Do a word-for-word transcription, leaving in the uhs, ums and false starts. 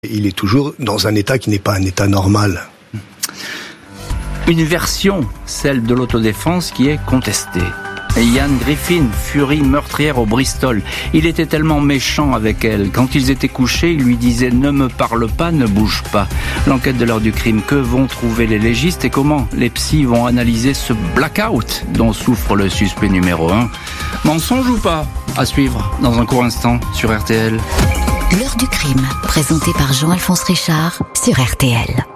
Il est toujours dans un état qui n'est pas un état normal. Une version, celle de l'autodéfense, qui est contestée. Ian Griffin, furie meurtrière au Bristol. Il était tellement méchant avec elle. Quand ils étaient couchés, il lui disait « Ne me parle pas, ne bouge pas ». L'enquête de l'heure du crime, que vont trouver les légistes et comment les psys vont analyser ce blackout dont souffre le suspect numéro un. Mensonge ou pas? À suivre dans un court instant sur R T L. L'heure du crime, présenté par Jean-Alphonse Richard sur R T L.